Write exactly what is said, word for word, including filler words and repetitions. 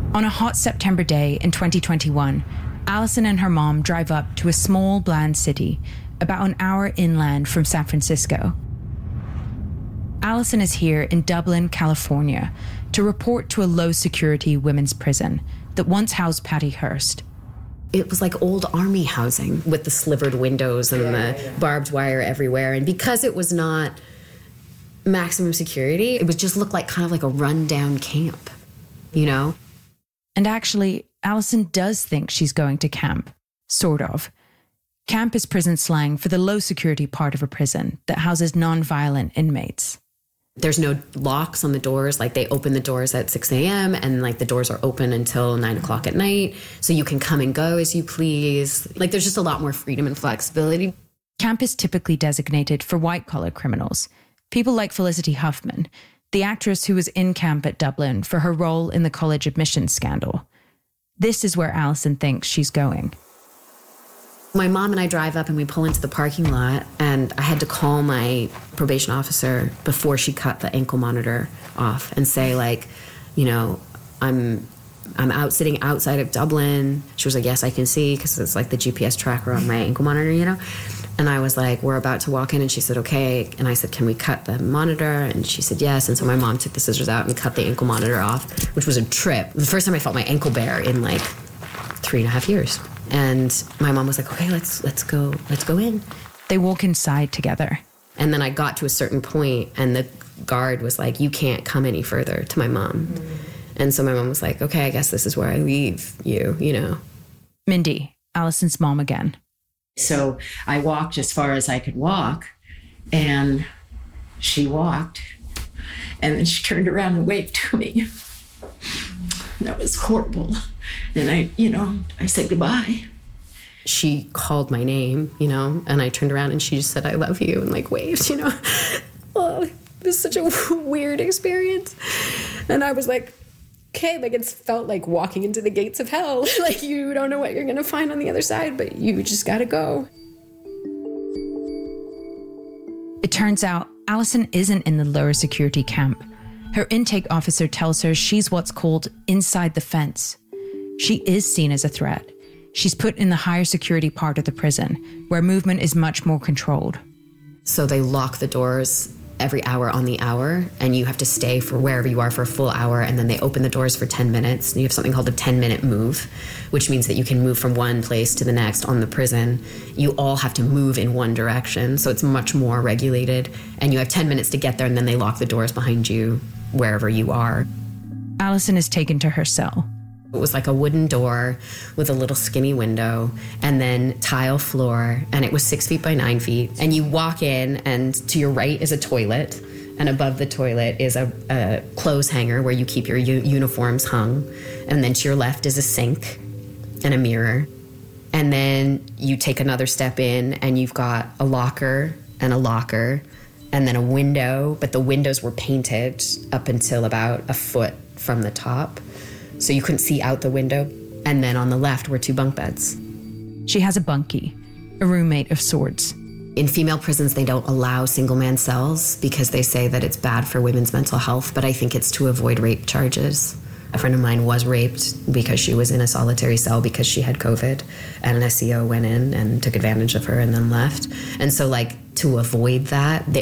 On a hot September day in twenty twenty-one, Alison and her mom drive up to a small, bland city about an hour inland from San Francisco. Alison is here in Dublin, California, to report to a low-security women's prison that once housed Patty Hearst. It was like old army housing with the slivered windows and the barbed wire everywhere. And because it was not maximum security, it was just looked like kind of like a rundown camp, you know? And actually, Alison does think she's going to camp, sort of. Camp is prison slang for the low-security part of a prison that houses non-violent inmates. There's no locks on the doors. Like, they open the doors at six a.m. and, like, the doors are open until nine o'clock at night. So you can come and go as you please. Like, there's just a lot more freedom and flexibility. Camp is typically designated for white-collar criminals. People like Felicity Huffman, the actress who was in camp at Dublin for her role in the college admissions scandal. This is where Alison thinks she's going. My mom and I drive up and we pull into the parking lot, and I had to call my probation officer before she cut the ankle monitor off and say, like, you know, I'm I'm out sitting outside of Dublin. She was like, yes, I can see, because it's like the G P S tracker on my ankle monitor, you know? And I was like, we're about to walk in, and she said, okay. And I said, can we cut the monitor? And she said, yes. And so my mom took the scissors out and cut the ankle monitor off, which was a trip. The first time I felt my ankle bare in like three and a half years. And my mom was like, okay, let's let's go, let's go in. They walk inside together. And then I got to a certain point, and the guard was like, you can't come any further, to my mom. Mm-hmm. And so my mom was like, okay, I guess this is where I leave you, you know. Mindy, Alison's mom again. So I walked as far as I could walk, and she walked, and then she turned around and waved to me. That was horrible. And I, you know, I said goodbye. She called my name, you know, and I turned around and she just said, I love you, and like waved, you know. Oh, it was such a weird experience. And I was like, okay, like it's felt like walking into the gates of hell. Like you don't know what you're going to find on the other side, but you just got to go. It turns out Alison isn't in the lower security camp. Her intake officer tells her she's what's called inside the fence. She is seen as a threat. She's put in the higher security part of the prison, where movement is much more controlled. So they lock the doors every hour on the hour, and you have to stay for wherever you are for a full hour, and then they open the doors for ten minutes. And you have something called a ten-minute move, which means that you can move from one place to the next on the prison. You all have to move in one direction, so it's much more regulated. And you have ten minutes to get there, and then they lock the doors behind you wherever you are. Alison is taken to her cell. It was like a wooden door with a little skinny window and then tile floor, and it was six feet by nine feet. And you walk in, and to your right is a toilet, and above the toilet is a, a clothes hanger where you keep your u- uniforms hung. And then to your left is a sink and a mirror. And then you take another step in, and you've got a locker and a locker, and then a window, but the windows were painted up until about a foot from the top, so you couldn't see out the window. And then on the left were two bunk beds. She has a bunkie, a roommate of sorts. In female prisons, they don't allow single-man cells because they say that it's bad for women's mental health, but I think it's to avoid rape charges. A friend of mine was raped because she was in a solitary cell because she had COVID, and an S E O went in and took advantage of her and then left. And so, like, to avoid that, they